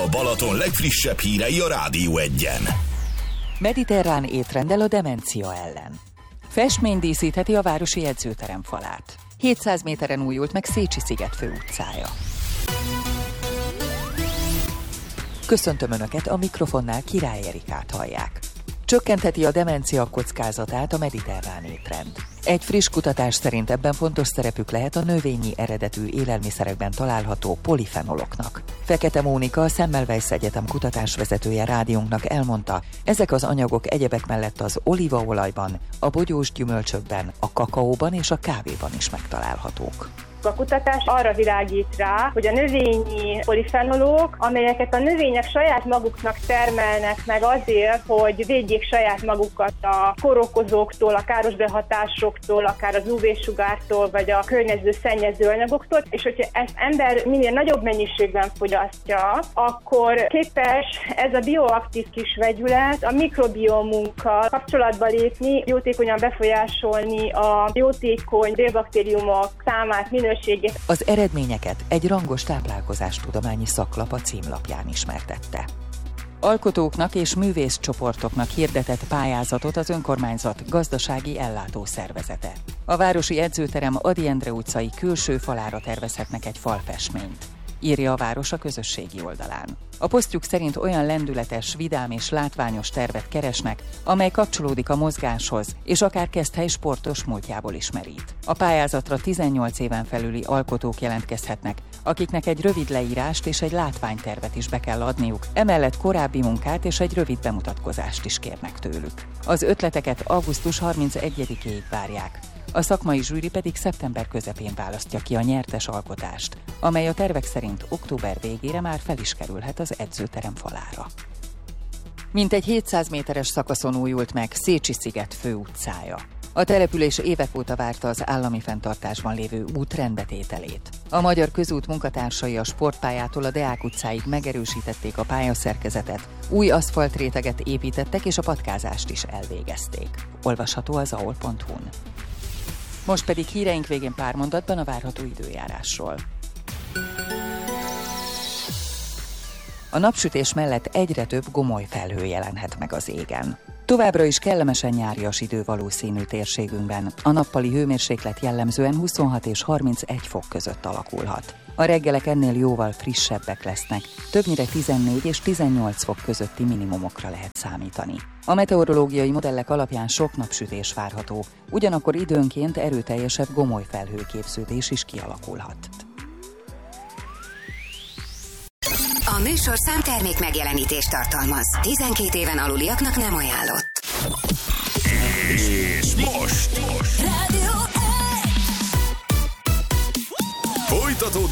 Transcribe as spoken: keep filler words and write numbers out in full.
Balaton legfrissebb hírei a Rádió Egyen. Mediterrán étrendel a demencia ellen. Festmény díszítheti a városi edzőterem falát. hétszáz méteren újult meg Szécsi-sziget főutcája. Köszöntöm Önöket, a mikrofonnál Király Erikát hallják. Csökkentheti a demencia kockázatát a mediterrán étrend. Egy friss kutatás szerint ebben fontos szerepük lehet a növényi eredetű élelmiszerekben található polifenoloknak. Fekete Mónika, a Semmelweis Egyetem kutatásvezetője rádiónknak elmondta, ezek az anyagok egyebek mellett az olívaolajban, a bogyós gyümölcsökben, a kakaóban és a kávéban is megtalálhatók. A kutatás arra világít rá, hogy a növényi polifenolok, amelyeket a növények saját maguknak termelnek meg azért, hogy védjék saját magukat a kórokozóktól, a káros behatásoktól, akár az ú vé-sugártól, vagy a környező szennyező anyagoktól, és hogyha ezt ember minél nagyobb mennyiségben fogyasztja, akkor képes ez a bioaktív kis vegyület a mikrobiomunkkal kapcsolatba lépni, jótékonyan befolyásolni a jótékony bélbaktériumok számát, minőségét. Az eredményeket egy rangos táplálkozástudományi szaklap a címlapján ismertette. Alkotóknak és művészcsoportoknak hirdetett pályázatot az önkormányzat gazdasági ellátó szervezete. A városi edzőterem Ady Endre utcai külső falára tervezhetnek egy falfestményt, írja a város a közösségi oldalán. A posztjuk szerint olyan lendületes, vidám és látványos tervet keresnek, amely kapcsolódik a mozgáshoz, és akár Keszthely sportos múltjából is merít. A pályázatra tizennyolc éven felüli alkotók jelentkezhetnek, akiknek egy rövid leírást és egy látványtervet is be kell adniuk, emellett korábbi munkát és egy rövid bemutatkozást is kérnek tőlük. Az ötleteket augusztus harmincegyedikéig várják. A szakmai zsűri pedig szeptember közepén választja ki a nyertes alkotást, amely a tervek szerint október végére már fel is kerülhet az edzőterem falára. Mintegy hétszáz méteres szakaszon újult meg Szécsi-sziget főutcája. A település évek óta várta az állami fenntartásban lévő út rendbetételét. A Magyar Közút munkatársai a sportpályától a Deák utcáig megerősítették a pályaszerkezetet, új aszfaltréteget építettek és a patkázást is elvégezték. Olvasható az a o l pont hu n. Most pedig híreink végén pár mondatban a várható időjárásról. A napsütés mellett egyre több gomoly felhő jelenhet meg az égen. Továbbra is kellemesen nyárias idő valószínű térségünkben. A nappali hőmérséklet jellemzően huszonhat és harmincegy fok között alakulhat. A reggelek ennél jóval frissebbek lesznek, többnyire tizennégy és tizennyolc fok közötti minimumokra lehet számítani. A meteorológiai modellek alapján sok napsütés várható, ugyanakkor időnként erőteljesebb gomoly felhőképződés is kialakulhat. A műsorszám termék megjelenítést tartalmaz. tizenkét éven aluliaknak nem ajánlott. És most, most. Rádió Folytatódik